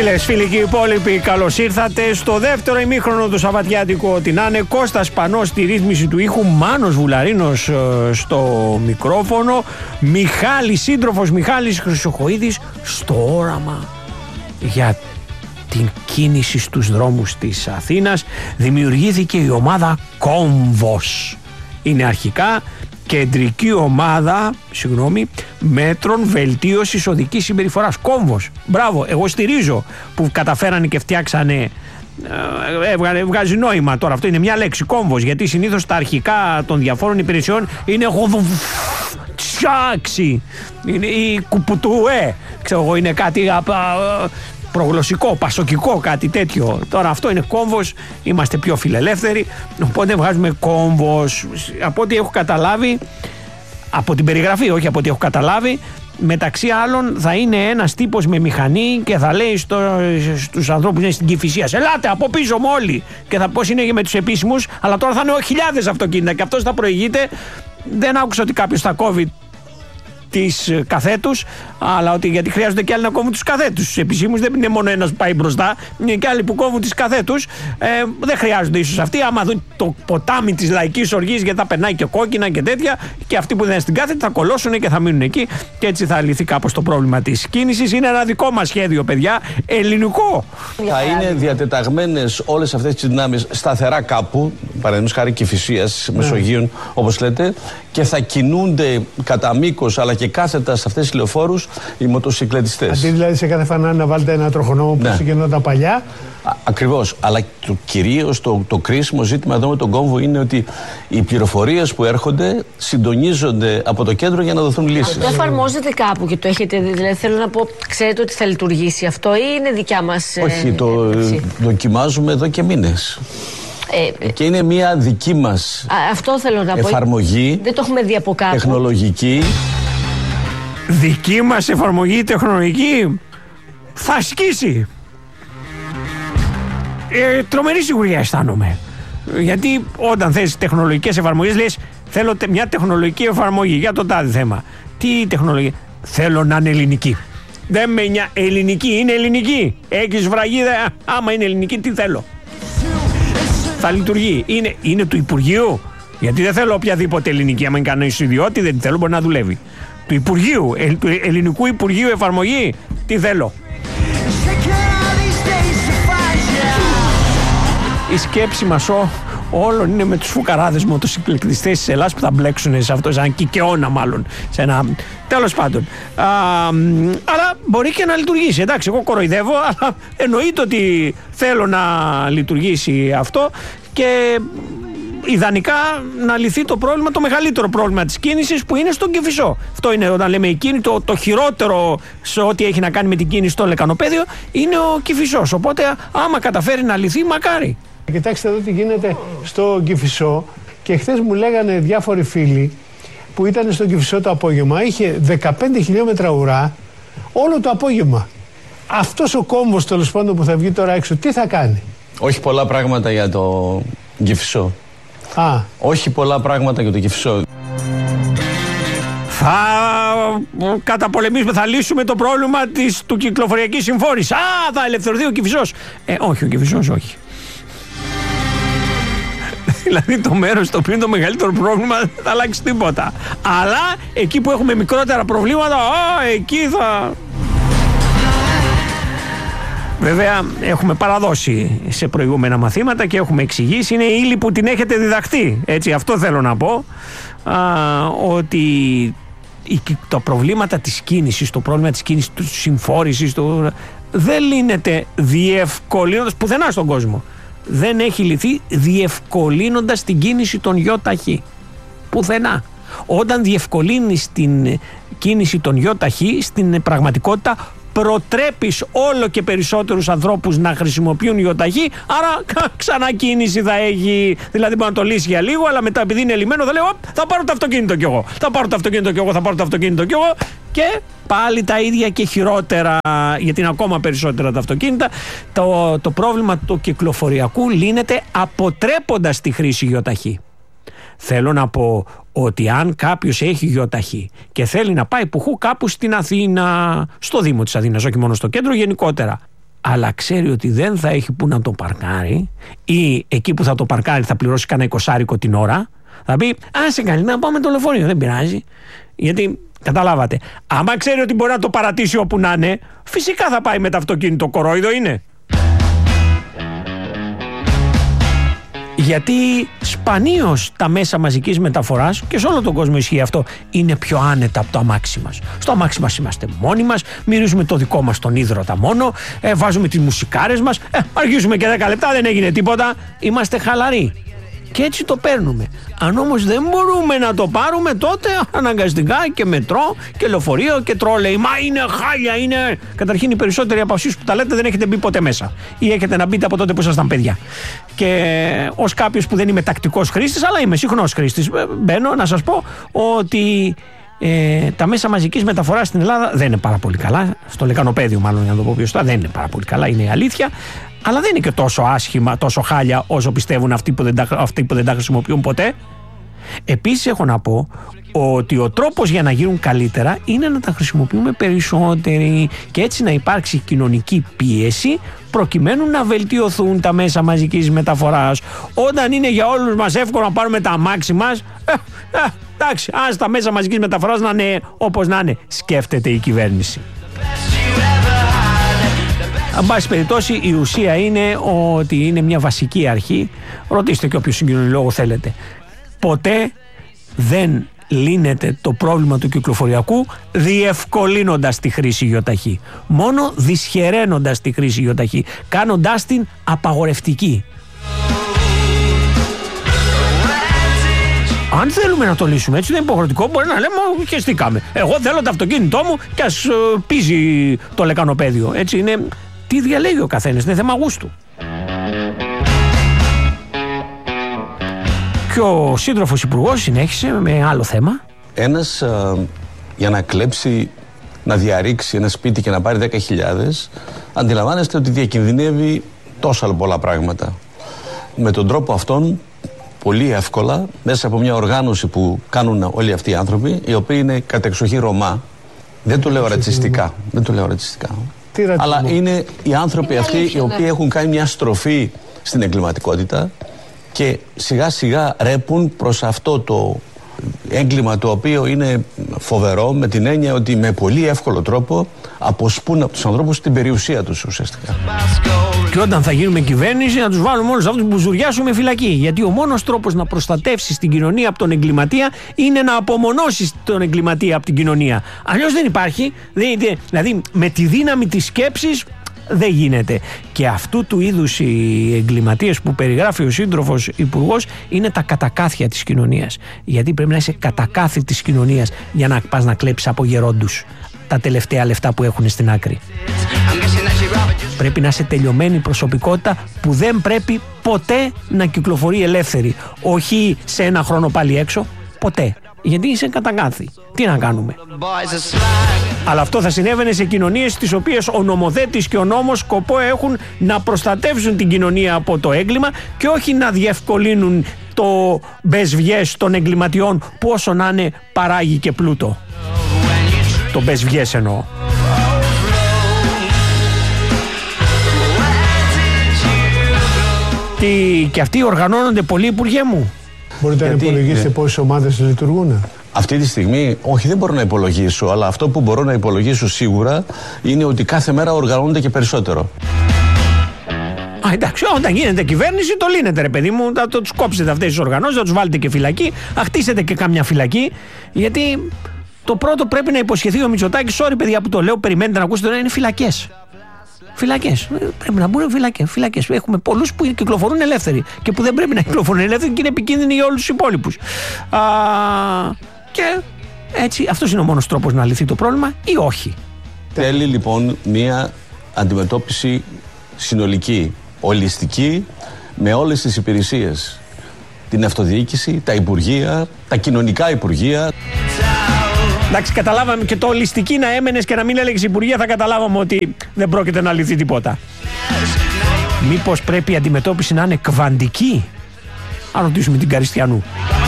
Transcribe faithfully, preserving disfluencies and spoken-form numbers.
Φίλες, φίλοι και υπόλοιποι, καλώς ήρθατε στο δεύτερο ημίχρονο του Σαββατιάτικου. Ό,τι να είναι, Κώστας Πανός στη ρύθμιση του ήχου, Μάνος Βουλαρίνος ε, στο μικρόφωνο, Μιχάλης, σύντροφος Μιχάλης Χρυσοχοΐδης στο όραμα για την κίνηση στους δρόμους της Αθήνας. Δημιουργήθηκε η ομάδα Κόμβος. Είναι αρχικά Κεντρική Ομάδα, συγγνώμη, Μέτρων Βελτίωσης Οδικής Συμπεριφοράς. Κόμβος. Μπράβο, εγώ στηρίζω που καταφέρανε και φτιάξανε. Ε, βγάζει νόημα τώρα. Αυτό είναι μια λέξη, Κόμβος, γιατί συνήθως τα αρχικά των διαφόρων υπηρεσιών είναι τσιάξι, είναι η κουπουτουέ, ξέρω εγώ, είναι κάτι προγλωσσικό, πασοκικό, κάτι τέτοιο. Τώρα αυτό είναι Κόμβος, είμαστε πιο φιλελεύθεροι, οπότε βγάζουμε Κόμβος. Από ό,τι έχω καταλάβει, από την περιγραφή, όχι από ό,τι έχω καταλάβει, μεταξύ άλλων θα είναι ένας τύπος με μηχανή και θα λέει στο, στους ανθρώπους που είναι στην Κηφισίας, ελάτε από πίσω μου όλοι, και θα πώς είναι και με τους επίσημους, αλλά τώρα θα είναι χιλιάδες αυτοκίνητα και αυτός θα προηγείται. Δεν άκουσα ότι κάποιος θα κόβει τις καθέτους, αλλά ότι γιατί χρειάζονται και άλλοι να κόβουν τους καθέτους. Τους επισήμους δεν είναι μόνο ένας που πάει μπροστά, είναι και άλλοι που κόβουν τις καθέτους. Ε, δεν χρειάζονται ίσως αυτοί. Άμα δουν το ποτάμι της λαϊκής οργής, γιατί θα περνάει και κόκκινα και τέτοια, και αυτοί που δεν είναι στην κάθετη θα κολώσουν και θα μείνουν εκεί, και έτσι θα λυθεί κάπως το πρόβλημα της κίνησης. Είναι ένα δικό μας σχέδιο, παιδιά, ελληνικό. Θα είναι διατεταγμένες όλες αυτές τις δυνάμεις σταθερά κάπου, παραδείγματος χάρη Κηφισίας, ναι, Μεσογείων, όπως λέτε, και θα κινούνται κατά μήκος αλλά και κάθετα σε αυτές τις λεωφόρους οι μοτοσυκλετιστές. Αντί δηλαδή σε κάθε φανάρι να βάλετε ένα τροχονόμο που συγκαινόταν παλιά. Α, ακριβώς. Αλλά το, κυρίως το, το κρίσιμο ζήτημα εδώ με τον Κόμβο είναι ότι οι πληροφορίες που έρχονται συντονίζονται από το κέντρο για να δοθούν λύσεις. Αυτό εφαρμόζεται κάπου και το έχετε δει? Δηλαδή θέλω να πω, ξέρετε ότι θα λειτουργήσει αυτό ή είναι δικιά μας? Όχι, ε, το ε, δοκιμάζουμε εδώ και μήνες. Ε, και είναι μια δική μας α, αυτό θέλω να πω. εφαρμογή. Δεν το έχουμε δει από κάπου. Τεχνολογική. Δική μας εφαρμογή τεχνολογική θα σκίσει. Ε, τρομερή σιγουριά αισθάνομαι. Γιατί όταν θες τεχνολογικές εφαρμογές λες θέλω μια τεχνολογική εφαρμογή για το τάδε θέμα. Τι τεχνολογία? Θέλω να είναι ελληνική. Δεν με νοιάζει. Ελληνική είναι ελληνική. Έχεις βραγίδα. Άμα είναι ελληνική, τι θέλω? Θα λειτουργεί. Είναι, είναι του Υπουργείου. Γιατί δεν θέλω οποιαδήποτε ελληνική. Άμα είναι κανένας ιδιώτη, δεν τη θέλω, μπορεί να δουλεύει. Του Υπουργείου, ε, του Ελληνικού Υπουργείου εφαρμογή, τι θέλω? Η σκέψη μας ό, όλων είναι με τους φουκαράδες μοτοσυκλετιστές της Ελλάδας που θα μπλέξουν σε αυτό, σαν κικαιώνα μάλλον. Σε ένα... Τέλος πάντων. Α, αλλά μπορεί και να λειτουργήσει. Εντάξει, εγώ κοροϊδεύω, αλλά εννοείται ότι θέλω να λειτουργήσει αυτό και ιδανικά να λυθεί το πρόβλημα, το μεγαλύτερο πρόβλημα της κίνησης που είναι στον Κηφισό. Αυτό είναι, όταν λέμε η κίνηση, το, το χειρότερο σε ό,τι έχει να κάνει με την κίνηση στο λεκανοπέδιο είναι ο Κηφισός. Οπότε άμα καταφέρει να λυθεί, μακάρι. Κοιτάξτε εδώ τι γίνεται στο Κηφισό, και χθες μου λέγανε διάφοροι φίλοι που ήταν στο Κηφισό το απόγευμα, είχε δεκαπέντε χιλιόμετρα ουρά όλο το απόγευμα. Αυτός ο κόμβος τέλος πάντων που θα βγει τώρα έξω, τι θα κάνει? Όχι πολλά πράγματα για το Κηφισό. Α. Όχι πολλά πράγματα για το Κηφισό. Θα καταπολεμήσουμε, θα λύσουμε το πρόβλημα της, του κυκλοφοριακής συμφόρησης. Α, θα ελευθερωθεί ο Κηφισός. Ε, όχι, ο Κηφισός όχι. Δηλαδή το μέρος το οποίο είναι το μεγαλύτερο πρόβλημα δεν θα αλλάξει τίποτα. Αλλά εκεί που έχουμε μικρότερα προβλήματα, α, εκεί θα... Βέβαια έχουμε παραδώσει σε προηγούμενα μαθήματα και έχουμε εξηγήσει, είναι ύλη που την έχετε διδαχτεί. Έτσι, αυτό θέλω να πω, α, ότι τα προβλήματα της κίνησης, το πρόβλημα της κίνησης, της συμφόρησης, το, δεν λύνεται διευκολύνοντας πουθενά στον κόσμο. Δεν έχει λυθεί διευκολύνοντας την κίνηση των ΙΟΤΑΧΗ. Πουθενά. Όταν διευκολύνεις την κίνηση των ΙΟΤΑΧΗ, στην πραγματικότητα προτρέπεις όλο και περισσότερους ανθρώπους να χρησιμοποιούν ΙΟΤΑΧΗ, άρα ξανά κίνηση θα έχει. Δηλαδή μπορεί να το λύσει για λίγο, αλλά μετά επειδή είναι λυμμένο θα λέει θα πάρω το αυτοκίνητο κι εγώ, θα πάρω το αυτοκίνητο κι εγώ, θα πάρω το αυτοκίνητο κι εγώ, και πάλι τα ίδια και χειρότερα, γιατί είναι ακόμα περισσότερα τα αυτοκίνητα. Το, το πρόβλημα του κυκλοφοριακού λύνεται αποτρέποντας τη χρήση ΙΟΤΑΧΗ. Θέλω να πω ότι αν κάποιος έχει ΙΟΤΑΧΗ και θέλει να πάει πουχού κάπου στην Αθήνα, στο Δήμο της Αθήνας, όχι μόνο στο κέντρο, γενικότερα, αλλά ξέρει ότι δεν θα έχει που να το παρκάρει, ή εκεί που θα το παρκάρει θα πληρώσει κανένα εικοσάρικο την ώρα, θα πει άσε καλή να πάω με το λεωφορείο, δεν πειράζει. Γιατί καταλάβατε, άμα ξέρει ότι μπορεί να το παρατήσει όπου να είναι, φυσικά θα πάει με το αυτοκίνητο, κορόιδο είναι. Γιατί σπανίως τα μέσα μαζικής μεταφοράς, και σε όλο τον κόσμο ισχύει αυτό, είναι πιο άνετα από το αμάξι μας. Στο αμάξι μας είμαστε μόνοι μας, μυρίζουμε το δικό μας τον ίδρωτα μόνο, ε, βάζουμε τις μουσικάρες μας, ε, αργήσουμε και δέκα λεπτά, δεν έγινε τίποτα, είμαστε χαλαροί. Και έτσι το παίρνουμε. Αν όμως δεν μπορούμε να το πάρουμε, τότε αναγκαστικά και μετρό και λεωφορείο και τρόλεϊ. Μα είναι χάλια, είναι. Καταρχήν, οι περισσότεροι από εσείς που τα λέτε δεν έχετε μπει ποτέ μέσα. Ή έχετε να μπείτε από τότε που ήσασταν παιδιά. Και ως κάποιος που δεν είμαι τακτικός χρήστης, αλλά είμαι συχνός χρήστης, μπαίνω να σας πω ότι ε, τα μέσα μαζικής μεταφοράς στην Ελλάδα δεν είναι πάρα πολύ καλά. Στο λεκανοπέδιο, μάλλον, για να το πω πιο σωστά, δεν είναι πάρα πολύ καλά, είναι η αλήθεια. Αλλά δεν είναι και τόσο άσχημα, τόσο χάλια όσο πιστεύουν αυτοί που δεν τα, αυτοί που δεν τα χρησιμοποιούν ποτέ. Επίσης έχω να πω ότι ο τρόπος για να γίνουν καλύτερα είναι να τα χρησιμοποιούμε περισσότεροι και έτσι να υπάρξει κοινωνική πίεση προκειμένου να βελτιωθούν τα μέσα μαζικής μεταφοράς. Όταν είναι για όλους μας εύκολο να πάρουμε τα αμάξι μας, ε, ε, εντάξει, ας τα μέσα μαζικής μεταφοράς να είναι όπως να είναι, σκέφτεται η κυβέρνηση. Αν πάση περιπτώσει, η ουσία είναι ότι είναι μια βασική αρχή. Ρωτήστε και όποιο συγκοινωνιολόγο θέλετε. Ποτέ δεν λύνεται το πρόβλημα του κυκλοφοριακού διευκολύνοντας τη χρήση γιοταχή. Μόνο δυσχεραίνοντας τη χρήση γιοταχή, κάνοντάς την απαγορευτική. Αν θέλουμε να το λύσουμε έτσι, δεν είναι υποχρεωτικό, μπορεί να λέμε και στήκαμε. Εγώ θέλω το αυτοκίνητό μου και ας uh, πίζει το λεκανοπέδιο. Έτσι είναι. Τι διαλέγει ο καθένας, είναι θέμα γούστου. Και ο σύντροφος υπουργός συνέχισε με άλλο θέμα. Ένας α, για να κλέψει, να διαρρήξει ένα σπίτι και να πάρει δέκα χιλιάδες, αντιλαμβάνεστε ότι διακινδυνεύει τόσα πολλά πράγματα. Με τον τρόπο αυτόν, πολύ εύκολα, μέσα από μια οργάνωση που κάνουν όλοι αυτοί οι άνθρωποι, οι οποίοι είναι κατεξοχή Ρωμά, δεν το λέω ρατσιστικά, δεν το λέω ρατσιστικά, αλλά είναι οι άνθρωποι αυτοί οι οποίοι έχουν κάνει μια στροφή στην εγκληματικότητα και σιγά σιγά ρέπουν προς αυτό το έγκλημα, το οποίο είναι φοβερό, με την έννοια ότι με πολύ εύκολο τρόπο αποσπούν από τους ανθρώπους την περιουσία τους ουσιαστικά. Και όταν θα γίνουμε κυβέρνηση, να τους βάλουμε όλους αυτούς που ζουριάσουμε φυλακή. Γιατί ο μόνος τρόπος να προστατεύσεις την κοινωνία από τον εγκληματία είναι να απομονώσεις τον εγκληματία από την κοινωνία. Αλλιώς δεν υπάρχει. Δηλαδή, με τη δύναμη της σκέψης δεν γίνεται. Και αυτού του είδους οι εγκληματίες που περιγράφει ο σύντροφος υπουργός είναι τα κατακάθια της κοινωνίας. Γιατί πρέπει να είσαι κατακάθι της κοινωνίας για να πας να κλέψεις από γερόντους τα τελευταία λεφτά που έχουν στην άκρη. Πρέπει να είσαι τελειωμένη προσωπικότητα που δεν πρέπει ποτέ να κυκλοφορεί ελεύθερη. Όχι σε ένα χρόνο πάλι έξω, ποτέ. Γιατί είσαι κατακάθι. Τι να κάνουμε. Αλλά αυτό θα συνέβαινε σε κοινωνίες τις οποίες ο νομοθέτης και ο νόμος σκοπό έχουν να προστατεύσουν την κοινωνία από το έγκλημα και όχι να διευκολύνουν το μπεσβιές των εγκληματιών που όσο να είναι παράγει και πλούτο. Το μπεσβιές εννοώ. Τι, και αυτοί οργανώνονται πολλοί, υπουργέ μου. Μπορείτε Γιατί, να υπολογίσετε ναι. πόσες ομάδες λειτουργούν? Αυτή τη στιγμή, όχι, δεν μπορώ να υπολογίσω, αλλά αυτό που μπορώ να υπολογίσω σίγουρα είναι ότι κάθε μέρα οργανώνονται και περισσότερο. Α, εντάξει, όταν γίνεται κυβέρνηση, το λύνετε, ρε παιδί μου. Θα το τους κόψετε αυτές τις οργανώσεις, θα τους βάλετε και φυλακή, θα χτίσετε και κάμια φυλακή. Γιατί το πρώτο πρέπει να υποσχεθεί ο Μητσοτάκης, sorry παιδιά που το λέω, περιμένετε να ακούσετε, είναι φυλακές. Φυλακές. Πρέπει να μπουν φυλακές. Φυλακές. Έχουμε πολλούς που κυκλοφορούν ελεύθεροι και που δεν πρέπει να κυκλοφορούν ελεύθεροι και είναι επικίνδυνοι για όλους τους υπόλοιπους. Α, και έτσι, αυτός είναι ο μόνος τρόπος να λυθεί το πρόβλημα ή όχι. Θέλει λοιπόν μια αντιμετώπιση συνολική, ολιστική, με όλες τις υπηρεσίες. Την αυτοδιοίκηση, τα υπουργεία, τα κοινωνικά υπουργεία. Εντάξει, καταλάβαμε και το ολιστική να έμενες και να μην έλεγες υπουργεία, θα καταλάβαμε ότι δεν πρόκειται να λυθεί τίποτα. Μήπως πρέπει η αντιμετώπιση να είναι κβαντική? Αν ρωτήσουμε την Καριστιανού.